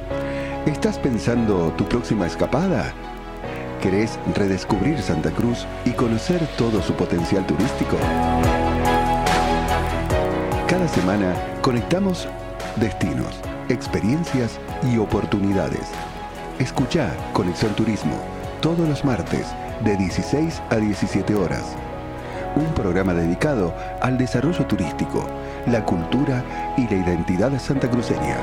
¿Estás pensando tu próxima escapada? ¿Querés redescubrir Santa Cruz y conocer todo su potencial turístico? Cada semana conectamos destinos, experiencias y oportunidades. Escuchá Conexión Turismo todos los martes de 16 a 17 horas. Un programa dedicado al desarrollo turístico, la cultura y la identidad santacruceña.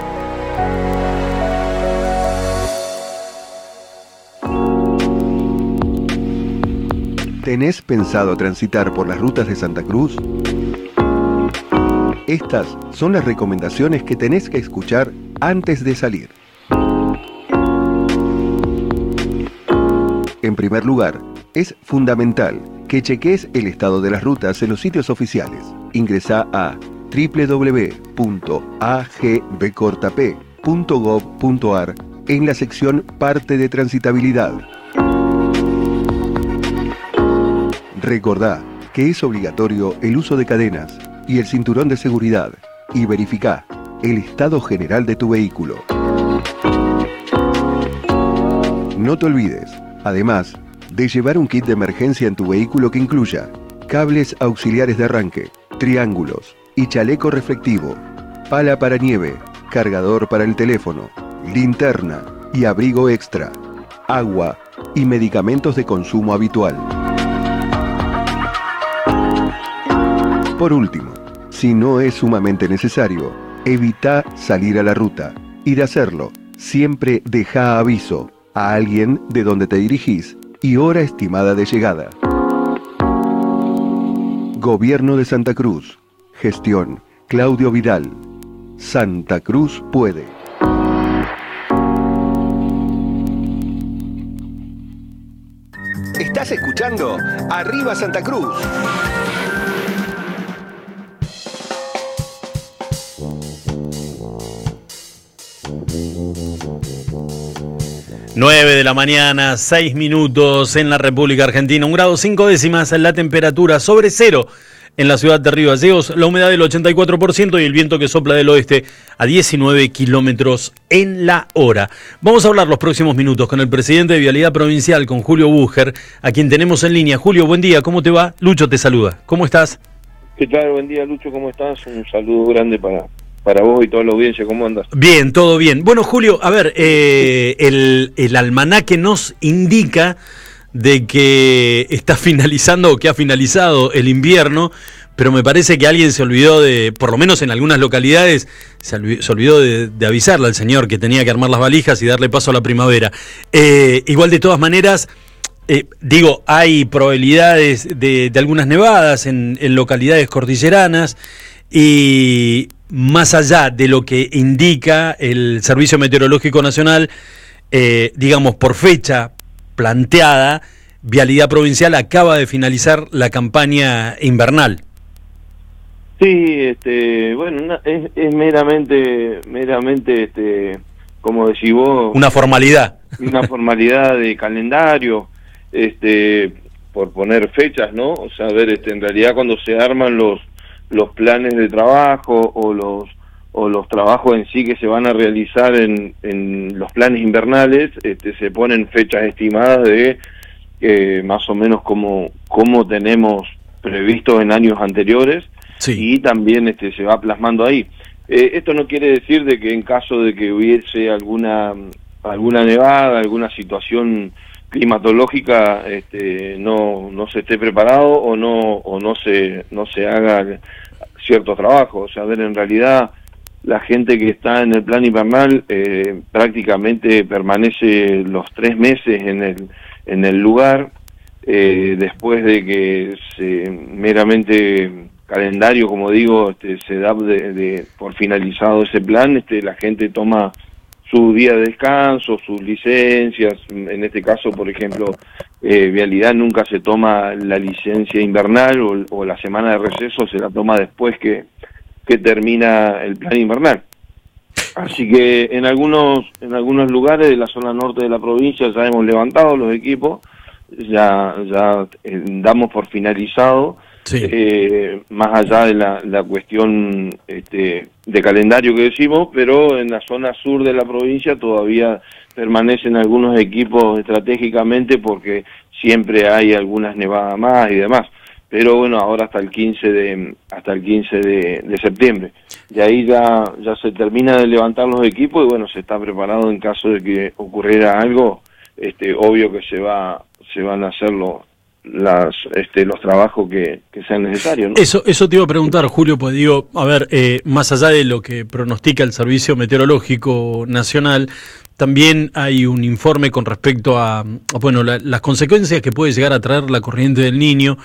¿Tenés pensado transitar por las rutas de Santa Cruz? Estas son las recomendaciones que tenés que escuchar antes de salir. En primer lugar, es fundamental que cheques el estado de las rutas en los sitios oficiales. Ingresá a www.agbcortap.gov.ar en la sección Parte de Transitabilidad. Recordá que es obligatorio el uso de cadenas y el cinturón de seguridad y verificá el estado general de tu vehículo. No te olvides, además, de llevar un kit de emergencia en tu vehículo que incluya cables auxiliares de arranque, triángulos y chaleco reflectivo, pala para nieve, cargador para el teléfono, linterna y abrigo extra, agua y medicamentos de consumo habitual. Por último, si no es sumamente necesario, evita salir a la ruta y de hacerlo, siempre deja aviso a alguien de donde te dirigís y hora estimada de llegada. Gobierno de Santa Cruz. Gestión Claudio Vidal. Santa Cruz puede. Estás escuchando Arriba Santa Cruz. Nueve de la mañana, 6 minutos en la República Argentina, 1 grado 5 décimas la temperatura, sobre cero en la ciudad de Río Gallegos, la humedad del 84% y el viento que sopla del oeste a 19 kilómetros en la hora. Vamos a hablar los próximos minutos con el presidente de Vialidad Provincial, con Julio Bucher, a quien tenemos en línea. Julio, buen día, ¿cómo te va? Lucho te saluda, ¿cómo estás? ¿Qué tal? Buen día, Lucho, ¿cómo estás? Un saludo grande para vos y toda la audiencia, ¿cómo andas? Bien, todo bien. Bueno, Julio, a ver, el almanaque nos indica de que está finalizando o que ha finalizado el invierno, pero me parece que alguien se olvidó de, por lo menos en algunas localidades, se olvidó de avisarle al señor que tenía que armar las valijas y darle paso a la primavera. Igual, de todas maneras, hay probabilidades de algunas nevadas en localidades cordilleranas y más allá de lo que indica el Servicio Meteorológico Nacional, por fecha planteada, Vialidad Provincial acaba de finalizar la campaña invernal. Sí, bueno, es meramente, como decís vos, una formalidad. Una formalidad de calendario, por poner fechas, ¿no? O sea, a ver, en realidad cuando se arman los planes de trabajo o los trabajos en sí que se van a realizar en los planes invernales, se ponen fechas estimadas de más o menos como tenemos previsto en años anteriores. Sí. Y también se va plasmando ahí. Esto no quiere decir de que en caso de que hubiese alguna nevada, alguna situación climatológica, no se esté preparado o no se haga ciertos trabajos. O sea, a ver, en realidad la gente que está en el plan invernal prácticamente permanece los 3 meses en el lugar, después de que meramente calendario, como digo, se da por finalizado ese plan, la gente toma su día de descanso, sus licencias. En este caso, por ejemplo, Vialidad nunca se toma la licencia invernal o la semana de receso, se la toma después que termina el plan invernal. Así que en algunos lugares de la zona norte de la provincia ya hemos levantado los equipos, ya damos por finalizado Sí. Más allá de la cuestión de calendario que decimos, pero en la zona sur de la provincia todavía permanecen algunos equipos estratégicamente porque siempre hay algunas nevadas más y demás. Pero bueno, ahora hasta el 15 de septiembre. De ahí ya se termina de levantar los equipos y bueno, se está preparado en caso de que ocurriera algo. Obvio que se van a hacer los trabajos que sean necesarios, ¿no? Eso te iba a preguntar, Julio, pues digo, a ver, más allá de lo que pronostica el Servicio Meteorológico Nacional, también hay un informe con respecto a las consecuencias que puede llegar a traer la corriente del Niño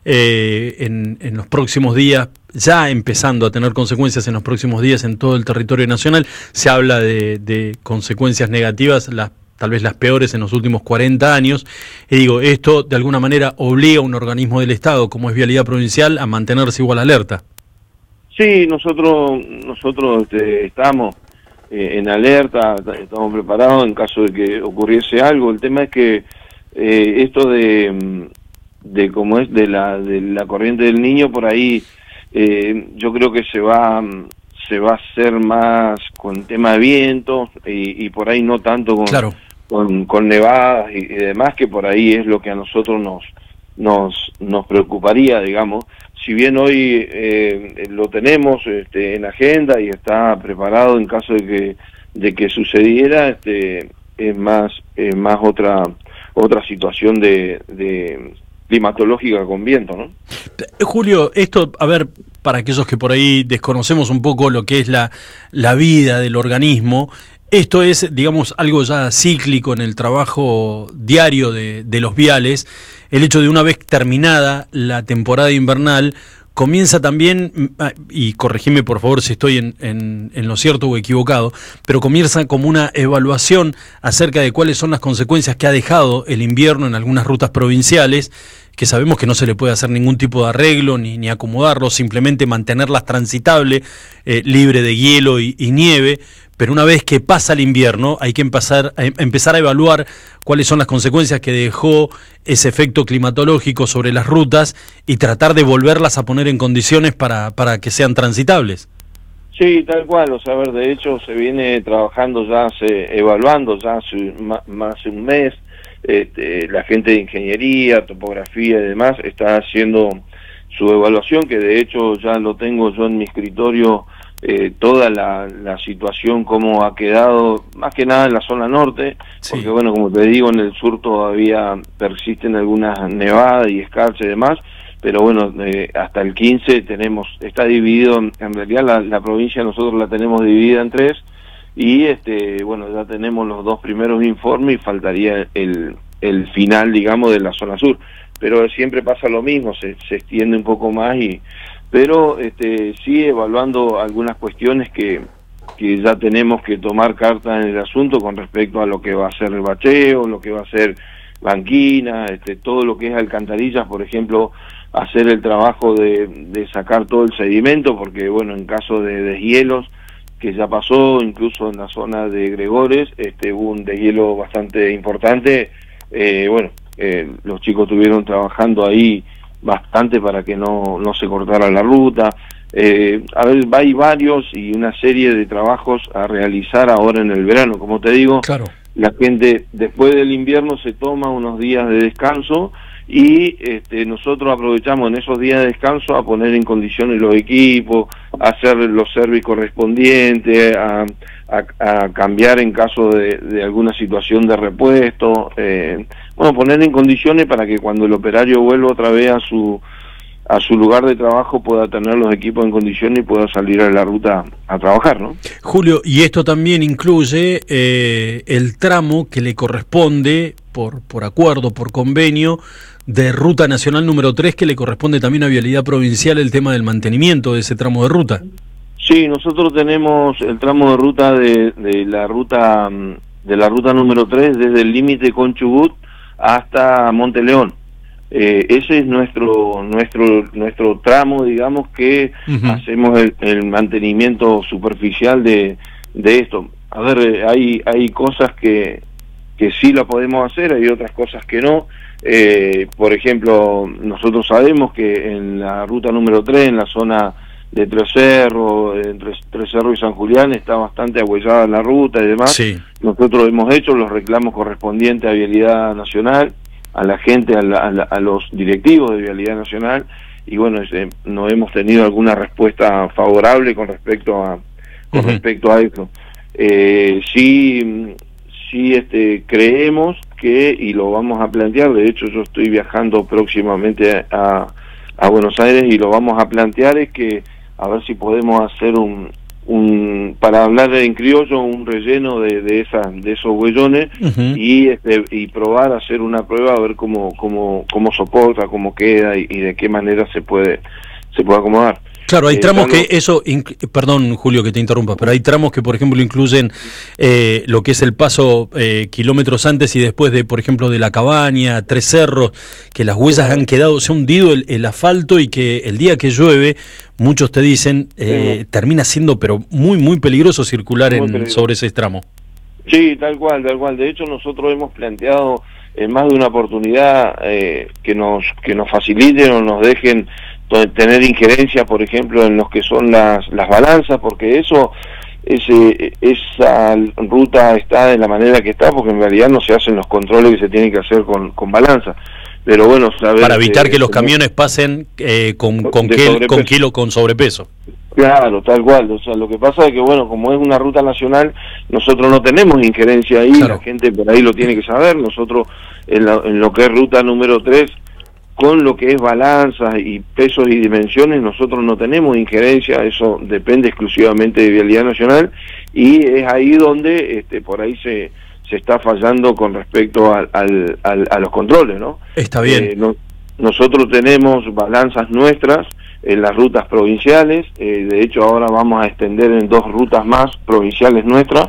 en los próximos días, ya empezando a tener consecuencias en los próximos días en todo el territorio nacional. Se habla de consecuencias negativas, tal vez las peores en los últimos 40 años. Y digo, esto de alguna manera obliga a un organismo del Estado, como es Vialidad Provincial, a mantenerse igual alerta. Sí, nosotros estamos en alerta, estamos preparados en caso de que ocurriese algo. El tema es que esto de cómo es de la corriente del Niño, por ahí yo creo que se va a hacer más con tema de vientos y por ahí no tanto con nevadas y demás, que por ahí es lo que a nosotros nos preocuparía, digamos. Si bien hoy lo tenemos en agenda y está preparado en caso de que sucediera, es más otra situación de climatológica con viento, ¿no? Julio, esto, a ver, para aquellos que por ahí desconocemos un poco lo que es la vida del organismo, esto es, digamos, algo ya cíclico en el trabajo diario de los viales. El hecho de una vez terminada la temporada invernal, comienza también, y corregime por favor si estoy en lo cierto o equivocado, pero comienza como una evaluación acerca de cuáles son las consecuencias que ha dejado el invierno en algunas rutas provinciales, que sabemos que no se le puede hacer ningún tipo de arreglo ni acomodarlo, simplemente mantenerlas transitables, libre de hielo y nieve. Pero una vez que pasa el invierno hay que empezar a evaluar cuáles son las consecuencias que dejó ese efecto climatológico sobre las rutas y tratar de volverlas a poner en condiciones para que sean transitables. Sí, tal cual. O sea, a ver, de hecho se viene trabajando evaluando ya hace más de un mes. La gente de ingeniería, topografía y demás está haciendo su evaluación, que de hecho ya lo tengo yo en mi escritorio. Toda la situación como ha quedado, más que nada en la zona norte, sí. Porque bueno, como te digo, en el sur todavía persisten algunas nevadas y escarcha y demás, pero bueno, hasta el 15 está dividido, en realidad la provincia nosotros la tenemos dividida en 3, y bueno, ya tenemos los 2 primeros informes y faltaría el final, digamos, de la zona sur, pero siempre pasa lo mismo, se extiende un poco más pero sí evaluando algunas cuestiones que ya tenemos que tomar carta en el asunto con respecto a lo que va a ser el bacheo, lo que va a ser banquina, todo lo que es alcantarillas, por ejemplo, hacer el trabajo de sacar todo el sedimento, porque bueno, en caso de deshielos, que ya pasó, incluso en la zona de Gregores, hubo un deshielo bastante importante, los chicos estuvieron trabajando ahí bastante para que no se cortara la ruta. Hay varios y una serie de trabajos a realizar ahora en el verano. Como te digo, claro, la gente después del invierno se toma unos días de descanso y nosotros aprovechamos en esos días de descanso a poner en condiciones los equipos, a hacer los servicios correspondientes, a cambiar en caso de alguna situación de repuesto, poner en condiciones para que cuando el operario vuelva otra vez a su lugar de trabajo pueda tener los equipos en condiciones y pueda salir a la ruta a trabajar, ¿no? Julio, y esto también incluye el tramo que le corresponde por acuerdo, por convenio, de Ruta Nacional número 3, que le corresponde también a Vialidad Provincial el tema del mantenimiento de ese tramo de ruta. Sí, nosotros tenemos el tramo de ruta de la ruta número 3 desde el límite con Chubut hasta Monteleón. Ese es nuestro tramo, digamos, que hacemos el mantenimiento superficial de esto. A ver, hay cosas que sí lo podemos hacer, hay otras cosas que no. Por ejemplo, nosotros sabemos que en la ruta número 3, en la zona de Tres Cerros, entre Tres Cerros y San Julián, está bastante agüellada la ruta y demás. Sí. Nosotros hemos hecho los reclamos correspondientes a Vialidad Nacional, a la gente, a los directivos de Vialidad Nacional, y bueno, no hemos tenido alguna respuesta favorable con respecto a eso. Sí, creemos que, y lo vamos a plantear, de hecho yo estoy viajando próximamente a Buenos Aires y lo vamos a plantear, es que a ver si podemos hacer para hablar en criollo, un relleno de esos huellones, y probar a hacer una prueba, a ver cómo soporta, cómo queda y de qué manera se puede acomodar. Claro, hay tramos que eso, perdón Julio que te interrumpa, pero hay tramos que por ejemplo incluyen lo que es el paso kilómetros antes y después de, por ejemplo, de La Cabaña, Tres Cerros, que las huellas han quedado, se ha hundido el asfalto, y que el día que llueve, muchos te dicen, termina siendo pero muy muy peligroso circular sobre ese tramo. Sí, tal cual. De hecho nosotros hemos planteado en más de una oportunidad que nos faciliten o nos dejen tener injerencia, por ejemplo, en los que son las balanzas, porque esa ruta está de la manera que está, porque en realidad no se hacen los controles que se tienen que hacer con balanza. Pero bueno, saber, para evitar que los camiones pasen con sobrepeso. Claro, tal cual. O sea, lo que pasa es que, bueno, como es una ruta nacional, nosotros no tenemos injerencia ahí, claro. La gente por ahí lo tiene que saber. Nosotros, en lo que es ruta número 3, con lo que es balanzas y pesos y dimensiones, nosotros no tenemos injerencia, eso depende exclusivamente de Vialidad Nacional, y es ahí donde por ahí se está fallando con respecto a los controles, ¿no? Está bien. Nosotros tenemos balanzas nuestras en las rutas provinciales, de hecho ahora vamos a extender en 2 rutas más provinciales nuestras,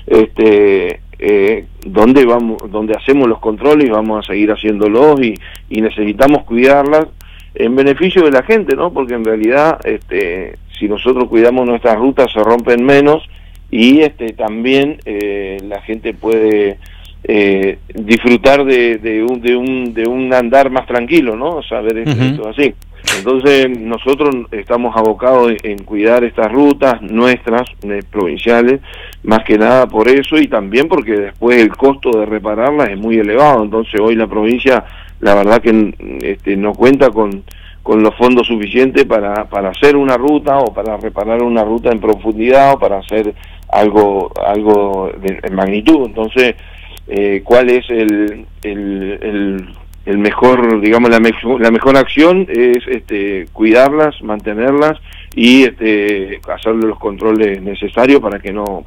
donde hacemos los controles y vamos a seguir haciéndolos, y necesitamos cuidarlas en beneficio de la gente, ¿no? Porque en realidad si nosotros cuidamos nuestras rutas se rompen menos, y también la gente puede disfrutar de un andar más tranquilo, ¿no? Saber esto así. Entonces nosotros estamos abocados en cuidar estas rutas nuestras, provinciales, más que nada por eso, y también porque después el costo de repararlas es muy elevado. Entonces hoy la provincia, la verdad que no cuenta con los fondos suficientes para hacer una ruta, o para reparar una ruta en profundidad, o para hacer algo de magnitud. Entonces, ¿cuál es el mejor, digamos, la mejor acción? Es cuidarlas, mantenerlas y hacerle los controles necesarios para que no